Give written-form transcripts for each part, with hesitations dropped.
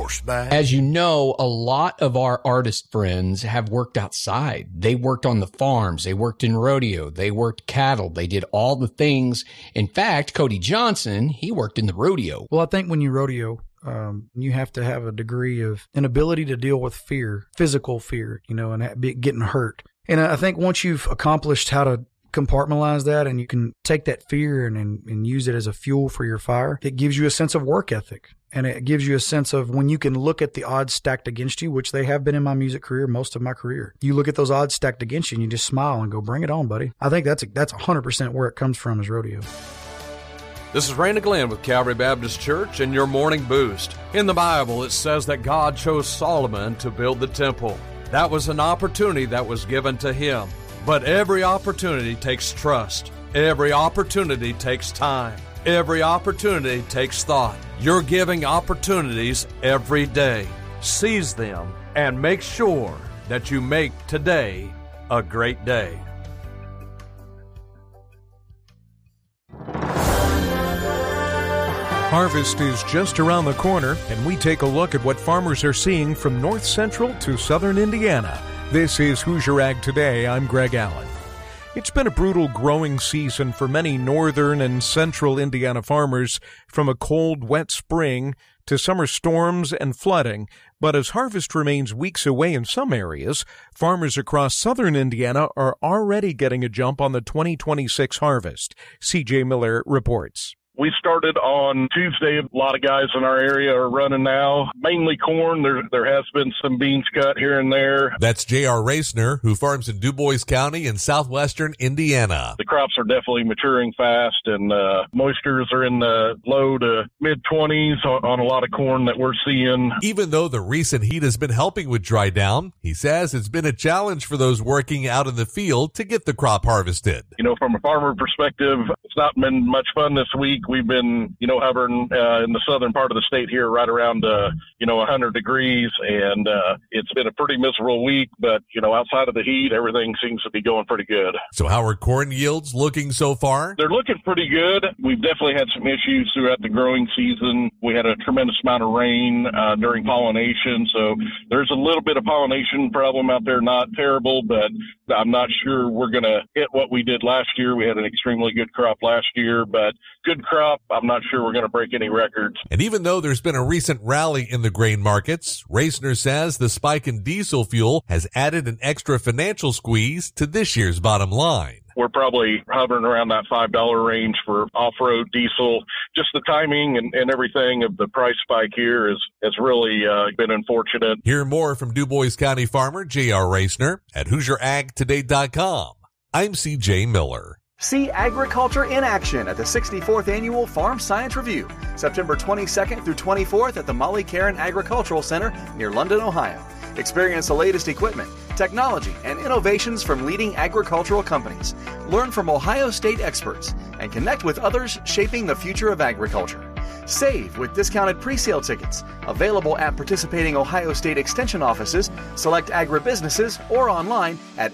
horseback. As you know, a lot of our artist friends have worked outside. They worked on the farms. They worked in rodeo. They worked cattle. They did all the things. In fact, Cody Johnson, he worked in the rodeo. Well, I think when you rodeo, you have to have a degree of an ability to deal with fear, physical fear, and getting hurt. And I think once you've accomplished how to compartmentalize that and you can take that fear and use it as a fuel for your fire, it gives you a sense of work ethic. And it gives you a sense of when you can look at the odds stacked against you, which they have been in my music career, most of my career. You look at those odds stacked against you and you just smile and go, bring it on, buddy. I think that's 100% where it comes from, is rodeo. This is Randy Glenn with Calvary Baptist Church and your Morning Boost. In the Bible, it says that God chose Solomon to build the temple. That was an opportunity that was given to him. But every opportunity takes trust. Every opportunity takes time. Every opportunity takes thought. You're giving opportunities every day. Seize them and make sure that you make today a great day. Harvest is just around the corner, and we take a look at what farmers are seeing from north central to southern Indiana. This is Hoosier Ag Today. I'm Greg Allen. It's been a brutal growing season for many northern and central Indiana farmers, from a cold, wet spring to summer storms and flooding. But as harvest remains weeks away in some areas, farmers across southern Indiana are already getting a jump on the 2026 harvest. C.J. Miller reports. We started on Tuesday. A lot of guys in our area are running now, mainly corn. There has been some beans cut here and there. That's J.R. Racner, who farms in DuBois County in southwestern Indiana. The crops are definitely maturing fast, and moistures are in the low to mid-20s on a lot of corn that we're seeing. Even though the recent heat has been helping with dry down, he says it's been a challenge for those working out in the field to get the crop harvested. From a farmer perspective, it's not been much fun this week. We've been, hovering in the southern part of the state here right around, 100 degrees. And it's been a pretty miserable week. But, outside of the heat, everything seems to be going pretty good. So how are corn yields looking so far? They're looking pretty good. We've definitely had some issues throughout the growing season. We had a tremendous amount of rain during pollination. So there's a little bit of pollination problem out there. Not terrible, but I'm not sure we're going to hit what we did last year. We had an extremely good crop last year, but good crop. I'm not sure we're going to break any records. And even though there's been a recent rally in the grain markets, Racner says the spike in diesel fuel has added an extra financial squeeze to this year's bottom line. We're probably hovering around that $5 range for off-road diesel. Just the timing and everything of the price spike here has really been unfortunate. Hear more from DuBois County farmer J.R. Racner at HoosierAgToday.com. I'm C.J. Miller. See agriculture in action at the 64th Annual Farm Science Review, September 22nd through 24th at the Molly Caron Agricultural Center near London, Ohio. Experience the latest equipment, technology, and innovations from leading agricultural companies. Learn from Ohio State experts and connect with others shaping the future of agriculture. Save with discounted pre-sale tickets, available at participating Ohio State Extension offices, select agribusinesses, or online at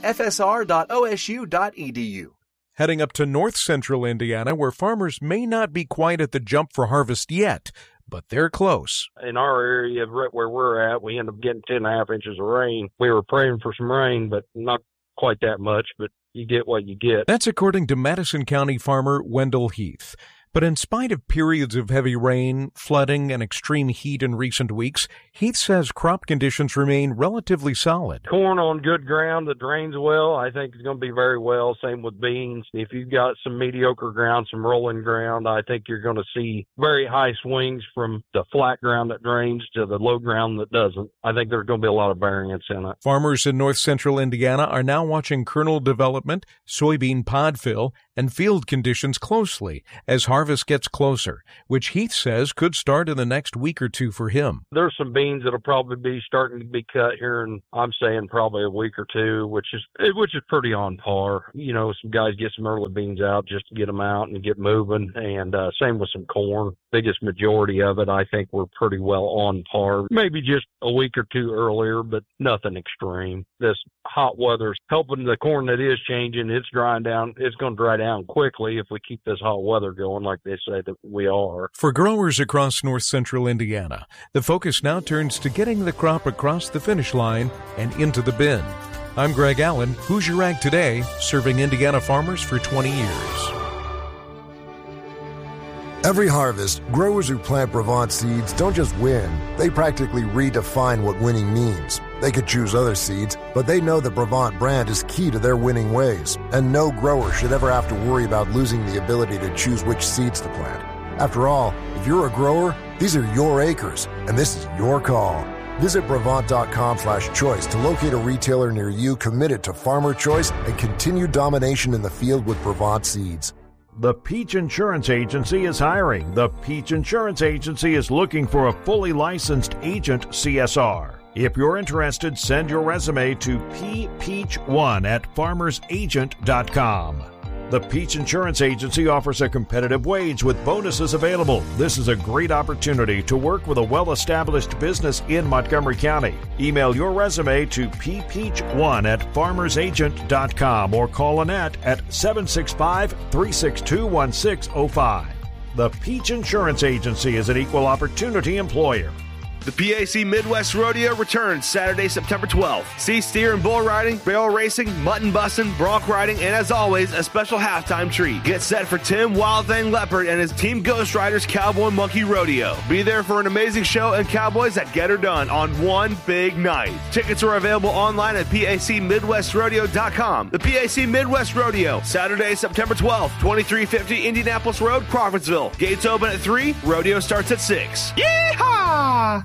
fsr.osu.edu. Heading up to north central Indiana, where farmers may not be quite at the jump for harvest yet, but they're close. In our area, right where we're at, we end up getting 10.5 inches of rain. We were praying for some rain, but not quite that much, but you get what you get. That's according to Madison County farmer Wendell Heath. But in spite of periods of heavy rain, flooding, and extreme heat in recent weeks, Heath says crop conditions remain relatively solid. Corn on good ground that drains well, I think it's going to be very well. Same with beans. If you've got some mediocre ground, some rolling ground, I think you're going to see very high swings from the flat ground that drains to the low ground that doesn't. I think there's going to be a lot of variance in it. Farmers in north central Indiana are now watching kernel development, soybean pod fill, and field conditions closely as harvest gets closer, which Heath says could start in the next week or two for him. There's some beans that'll probably be starting to be cut here, and I'm saying probably a week or two, which is pretty on par. Some guys get some early beans out just to get them out and get moving, and same with some corn. Biggest majority of it, I think we're pretty well on par. Maybe just a week or two earlier, but nothing extreme. This hot weather's helping the corn that is changing. It's drying down. It's going to dry down down quickly if we keep this hot weather going like they say that we are. For growers across north central Indiana, the focus now turns to getting the crop across the finish line and into the bin. I'm Greg Allen, Hoosier Ag Today, serving Indiana farmers for 20 years. Every harvest, growers who plant Brevant seeds don't just win, they practically redefine what winning means. They could choose other seeds, but they know the Brevant brand is key to their winning ways, and no grower should ever have to worry about losing the ability to choose which seeds to plant. After all, if you're a grower, these are your acres, and this is your call. Visit Brevant.com/choice to locate a retailer near you committed to farmer choice and continued domination in the field with Brevant seeds. The Peach Insurance Agency is hiring. The Peach Insurance Agency is looking for a fully licensed agent CSR. If you're interested, send your resume to ppeach1@farmersagent.com. The Peach Insurance Agency offers a competitive wage with bonuses available. This is a great opportunity to work with a well-established business in Montgomery County. Email your resume to ppeach1@farmersagent.com or call Annette at 765-362-1605. The Peach Insurance Agency is an equal opportunity employer. The PAC Midwest Rodeo returns Saturday, September 12th. See steer and bull riding, barrel racing, mutton busting, bronc riding, and as always, a special halftime treat. Get set for Tim Wild Thing Leopard and his Team Ghost Riders Cowboy Monkey Rodeo. Be there for an amazing show and cowboys that get her done on one big night. Tickets are available online at PACMidwestRodeo.com. The PAC Midwest Rodeo, Saturday, September 12th, 2350 Indianapolis Road, Crawfordsville. Gates open at 3, rodeo starts at 6. Yeehaw!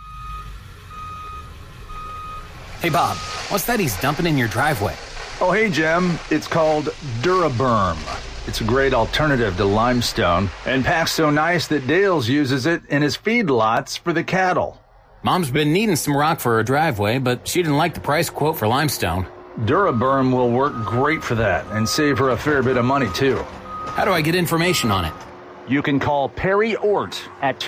Hey, Bob, what's that he's dumping in your driveway? Oh, hey, Jim. It's called DuraBerm. It's a great alternative to limestone and packs so nice that Dales uses it in his feedlots for the cattle. Mom's been needing some rock for her driveway, but she didn't like the price quote for limestone. DuraBerm will work great for that and save her a fair bit of money, too. How do I get information on it? You can call Perry Ort at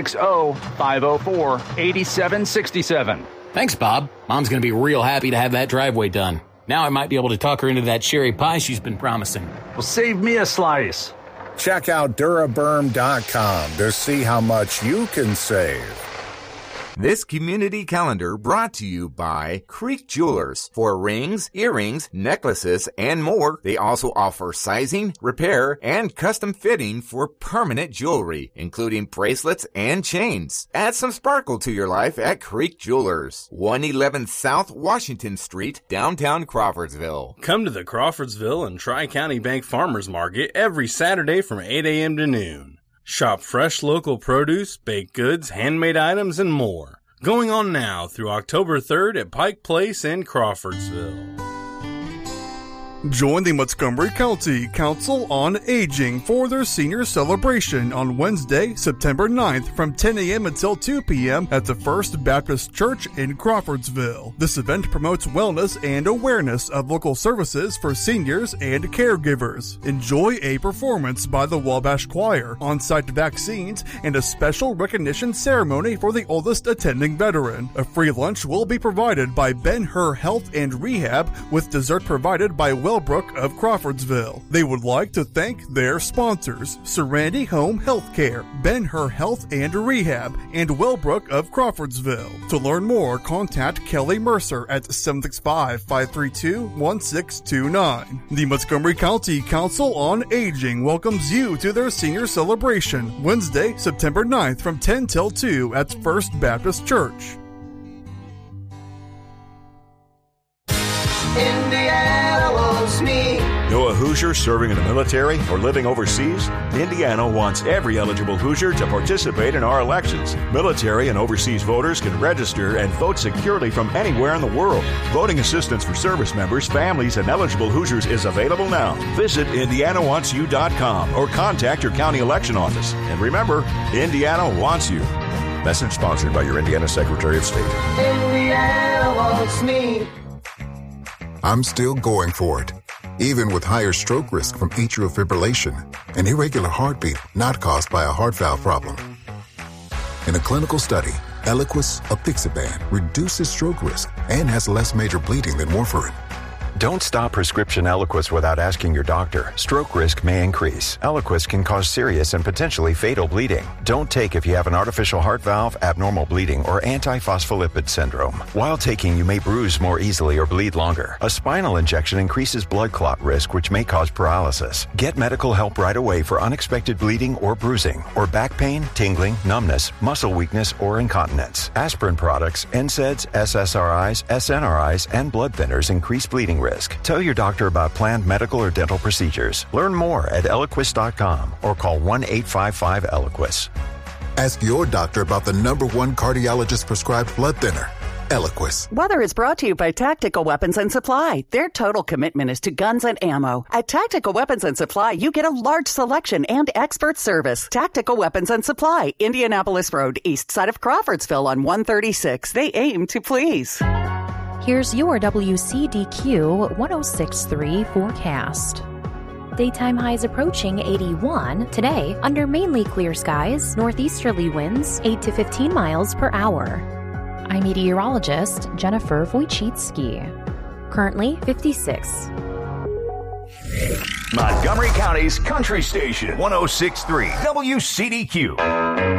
260-504-8767. Thanks, Bob. Mom's going to be real happy to have that driveway done. Now I might be able to talk her into that cherry pie she's been promising. Well, save me a slice. Check out Duraberm.com to see how much you can save. This community calendar brought to you by Creek Jewelers. For rings, earrings, necklaces, and more, they also offer sizing, repair, and custom fitting for permanent jewelry, including bracelets and chains. Add some sparkle to your life at Creek Jewelers, 111 South Washington Street, downtown Crawfordsville. Come to the Crawfordsville and Tri-County Bank Farmers Market every Saturday from 8 a.m. to noon. Shop fresh local produce, baked goods, handmade items, and more. Going on now through October 3rd at Pike Place in Crawfordsville. Join the Montgomery County Council on Aging for their senior celebration on Wednesday, September 9th from 10 a.m. until 2 p.m. at the First Baptist Church in Crawfordsville. This event promotes wellness and awareness of local services for seniors and caregivers. Enjoy a performance by the Wabash Choir, on-site vaccines, and a special recognition ceremony for the oldest attending veteran. A free lunch will be provided by Ben-Hur Health and Rehab with dessert provided by Wellbrook of Crawfordsville. They would like to thank their sponsors, Serenity Home Healthcare, Ben-Hur Health and Rehab, and Wellbrook of Crawfordsville. To learn more, contact Kelly Mercer at 765-532-1629. The Montgomery County Council on Aging welcomes you to their senior celebration, Wednesday, September 9th from 10 till 2 at First Baptist Church. Indiana wants me. Know a Hoosier serving in the military or living overseas? Indiana wants every eligible Hoosier to participate in our elections. Military and overseas voters can register and vote securely from anywhere in the world. Voting assistance for service members, families, and eligible Hoosiers is available now. Visit IndianaWantsYou.com or contact your county election office. And remember, Indiana wants you. Message sponsored by your Indiana Secretary of State. Indiana wants me. I'm still going for it, even with higher stroke risk from atrial fibrillation, an irregular heartbeat not caused by a heart valve problem. In a clinical study, Eliquis apixaban reduces stroke risk and has less major bleeding than warfarin. Don't stop prescription Eliquis without asking your doctor. Stroke risk may increase. Eliquis can cause serious and potentially fatal bleeding. Don't take if you have an artificial heart valve, abnormal bleeding, or antiphospholipid syndrome. While taking, you may bruise more easily or bleed longer. A spinal injection increases blood clot risk, which may cause paralysis. Get medical help right away for unexpected bleeding or bruising, or back pain, tingling, numbness, muscle weakness, or incontinence. Aspirin products, NSAIDs, SSRIs, SNRIs, and blood thinners increase bleeding risk. Tell your doctor about planned medical or dental procedures. Learn more at Eliquis.com or call 1-855-ELIQUIS. Ask your doctor about the #1 cardiologist prescribed blood thinner, Eliquis. Weather is brought to you by Tactical Weapons and Supply. Their total commitment is to guns and ammo. At Tactical Weapons and Supply, you get a large selection and expert service. Tactical Weapons and Supply, Indianapolis Road, east side of Crawfordsville on 136. They aim to please. Here's your WCDQ 106.3 forecast. Daytime highs approaching 81. Today, under mainly clear skies, northeasterly winds 8 to 15 miles per hour. I'm meteorologist Jennifer Wojcicki. Currently 56. Montgomery County's Country Station, 106.3 WCDQ.